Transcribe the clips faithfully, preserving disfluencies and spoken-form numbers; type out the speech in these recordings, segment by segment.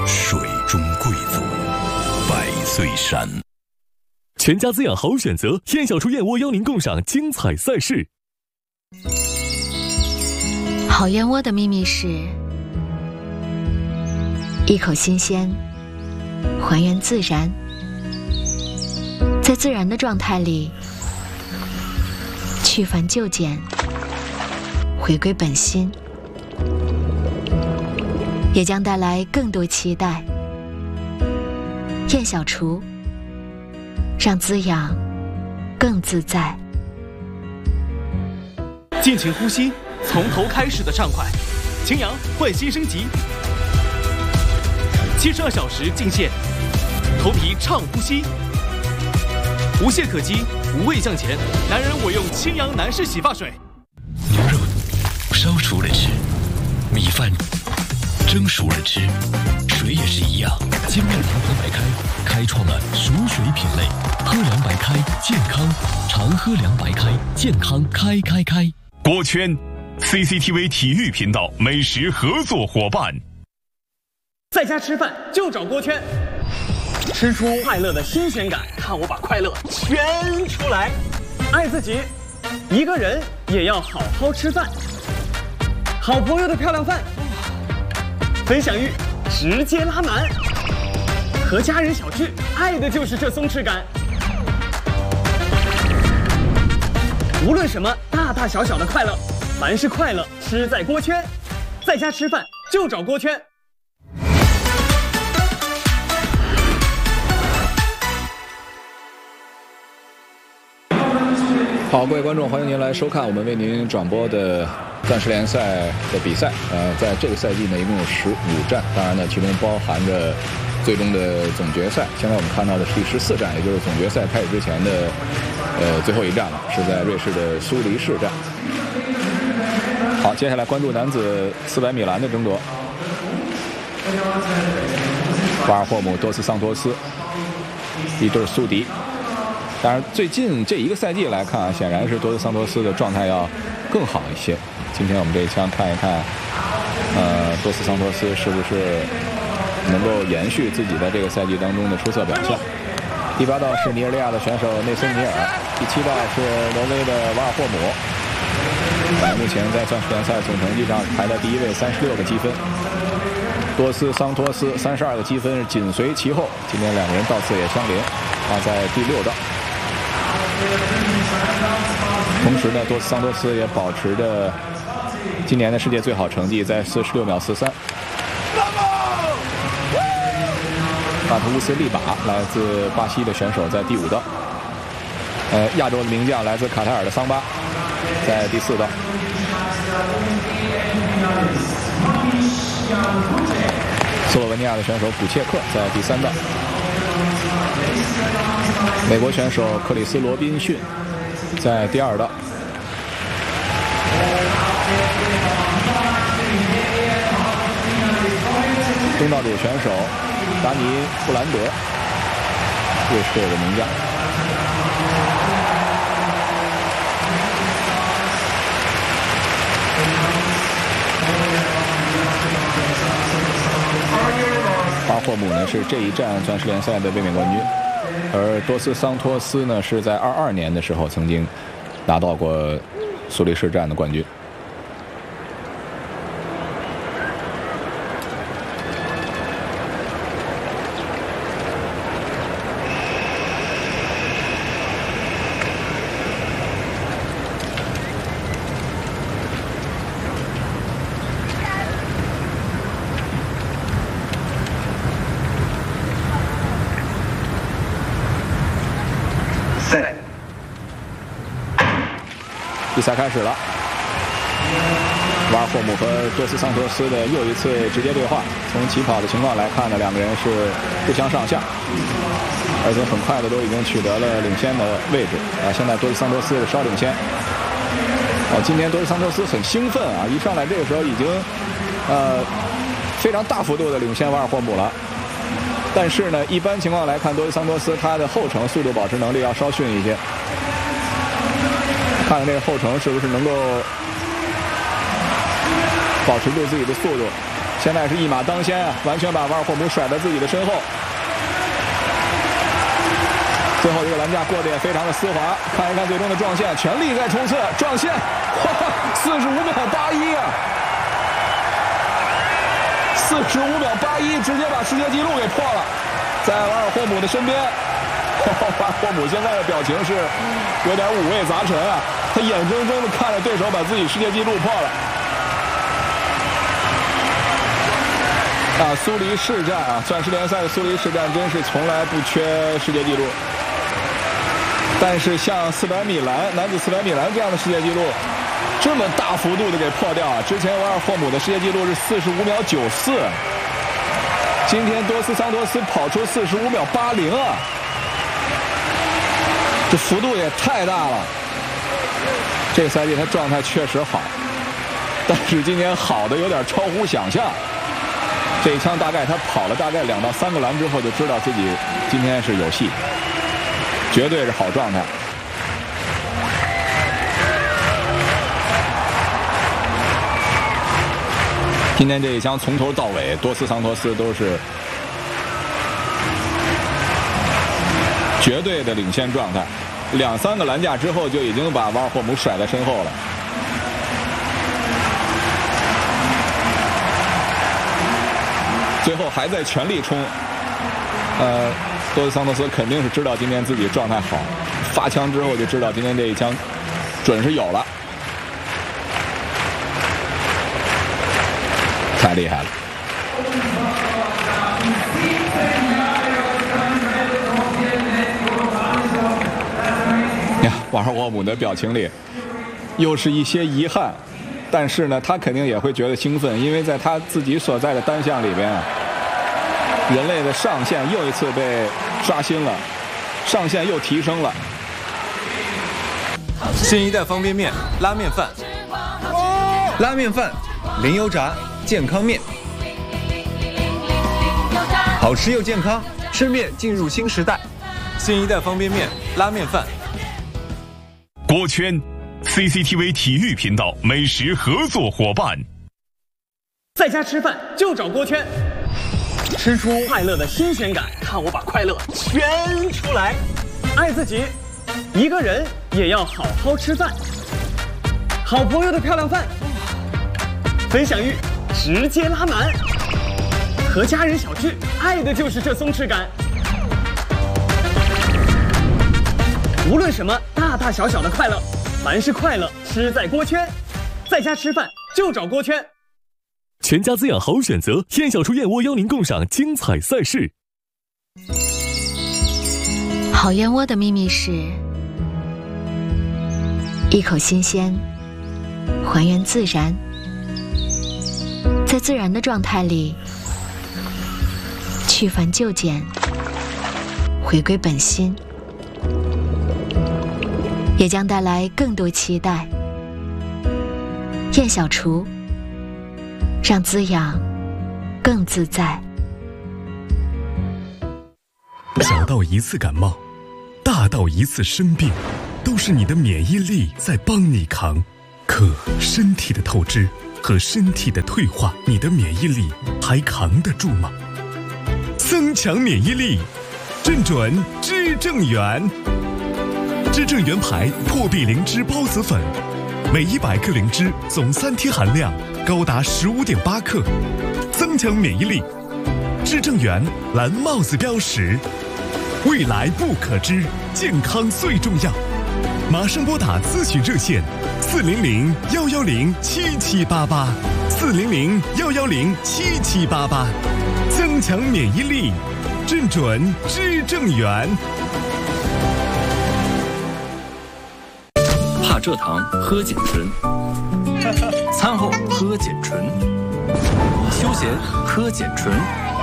水中贵族，百岁山。 全家滋养好选择，燕小厨燕窝邀您共赏精彩赛事。 好燕窝的秘密是一口新鲜，还原自然，在自然的状态里去繁就简，回归本心，也将带来更多期待。燕小厨，让滋养更自在。 尽情呼吸，从头开始的畅快。擎阳焕新升级，七十二小时净线，头皮畅呼吸，无懈可击，无畏向前。男人我用清扬男士洗发水。 牛肉烧熟了吃，米饭蒸熟了吃，水也是一样。精酿长河白开开创了熟水品类，喝凉白开健康，常喝凉白开健康开开开。 锅圈 C C T V 体育频道美食合作伙伴。 在家吃饭就找锅圈，吃出快乐的新鲜感，看我把快乐圈出来。爱自己，一个人也要好好吃饭。好朋友的漂亮饭，分享欲直接拉满。和家人小聚，爱的就是这松弛感。无论什么大大小小的快乐，凡是快乐吃在锅圈。在家吃饭就找锅圈。 好，各位观众，欢迎您来收看我们为您转播的钻石联赛的比赛。呃，在这个赛季呢，一共有十五战，当然呢，其中包含着最终的总决赛。现在我们看到的是第十四战，也就是总决赛开始之前的呃最后一战了，是在瑞士的苏黎世站。好，接下来关注男子四百米栏的争夺。瓦尔霍姆、多斯桑托斯一对宿敌。当然，最近这一个赛季来看啊，显然是多斯桑托斯的状态要更好一些。今天我们这一枪看一看，呃，多斯桑托斯是不是能够延续自己在这个赛季当中的出色表现。第八道是尼日利亚的选手内森尼尔，第七道是挪威的瓦尔霍姆。呃，目前在钻石联赛总成绩上排在第一位，三十六个积分。多斯桑托斯三十二个积分紧随其后，今天两个人道次也相邻，他在第六道。同时呢，多斯桑托斯也保持着今年的世界最好成绩，在四十六秒四三。巴图乌斯利巴来自巴西的选手在第五道。呃，亚洲的名将来自卡塔尔的桑巴在第四道。斯洛文尼亚的选手古切克在第三道。美国选手克里斯罗宾逊在第二道。东道主选手达尼布兰德，瑞士队的名将。巴霍姆呢是这一站钻石联赛的卫冕冠军，而多斯桑托斯呢是在二二年的时候曾经拿到过苏黎世站的冠军。比赛开始了，瓦尔霍姆和多斯桑托斯的又一次直接对话。从起跑的情况来看呢，两个人是不相上下，而且很快的都已经取得了领先的位置啊。现在多斯桑托斯稍领先。啊，今天多斯桑托斯很兴奋啊，一上来这个时候已经呃非常大幅度的领先瓦尔霍姆了。但是呢，一般情况来看，多斯桑托斯他的后程速度保持能力要稍逊一些。看看这个后程是不是能够保持住自己的速度。 现在是一马当先啊，完全把瓦尔霍姆甩在自己的身后。最后一个栏架过得也非常的丝滑，看一看最终的撞线，全力在冲刺撞线，四十五秒八一啊！四十五秒八一，直接把世界纪录给破了，在瓦尔霍姆的身边。瓦尔霍姆现在的表情是有点五味杂陈啊，他眼睁睁的看着对手把自己世界纪录破了。啊，苏黎世战啊，钻石联赛的苏黎世战真是从来不缺世界纪录。但是像四百米栏男子四百米栏这样的世界纪录，这么大幅度的给破掉啊！之前瓦尔霍姆的世界纪录是四十五秒九四，今天多斯桑托斯跑出四十五秒八零啊，这幅度也太大了。这个赛季他状态确实好，但是今天好的有点超乎想象。这一枪大概他跑了大概两到三个栏之后，就知道自己今天是有戏。绝对是好状态。今天这一枪从头到尾，多斯桑托斯都是绝对的领先状态，两三个栏架之后就已经把瓦尔霍姆甩在身后了。最后还在全力冲，呃。多斯桑托斯肯定是知道今天自己状态好，发枪之后就知道今天这一枪准是有了，太厉害了。呀，瓦尔霍姆的表情里又是一些遗憾，但是呢，他肯定也会觉得兴奋，因为在他自己所在的单项里边啊，人类的上限又一次被刷新了，上限又提升了。 新一代方便面拉面饭，拉面饭零油炸健康面，好吃又健康，吃面进入新时代。新一代方便面拉面饭。 锅圈 C C T V 体育频道美食合作伙伴。 在家吃饭就找锅圈。吃出快乐的新鲜感，看我把快乐全出来。爱自己，一个人也要好好吃饭。好朋友的漂亮饭，分享欲直接拉满。和家人小聚，爱的就是这松弛感。无论什么大大小小的快乐，凡是快乐吃在锅圈。在家吃饭就找锅圈。 全家滋养好选择，燕小厨燕窝邀您共赏精彩赛事。 好燕窝的秘密是一口新鲜，还原自然，在自然的状态里去繁就简，回归本心，也将带来更多期待。燕小厨，让滋养更自在。 小到一次感冒，大到一次生病，都是你的免疫力在帮你扛。可身体的透支和身体的退化，你的免疫力还扛得住吗？增强免疫力，正准知正元。知正元牌破壁灵芝孢子粉，每一百克灵芝总三贴含量高达 十五点八 克，增强免疫力。知正元蓝帽子标识，未来不可知，健康最重要。马上拨打咨询热线四零零幺幺零七七八八，四零零幺幺零七七八八，增强免疫力，正准知正元。 怕蔗糖喝碱醇，餐后喝碱醇，休闲喝碱醇，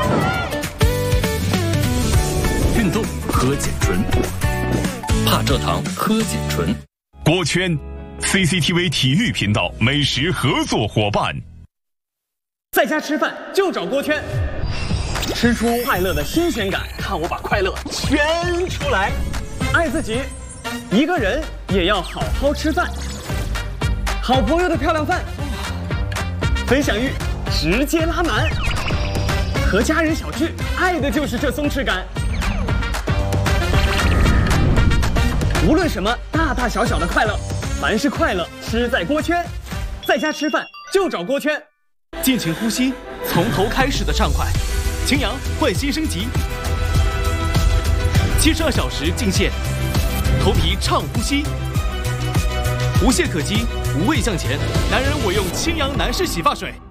运动喝碱醇，怕蔗糖喝碱醇。 锅圈 C C T V 体育频道美食合作伙伴。 在家吃饭就找锅圈，吃出快乐的新鲜感，看我把快乐全出来。爱自己，一个人也要好好吃饭。好朋友的漂亮饭，分享欲直接拉满。和家人小聚，爱的就是这松弛感。无论什么大大小小的快乐，凡是快乐，吃在锅圈。在家吃饭就找锅圈。 尽情呼吸，从头开始的畅快。擎阳焕新升级，七十二小时净线，头皮畅呼吸，无懈可击，无畏向前。男人我用擎阳男士洗发水。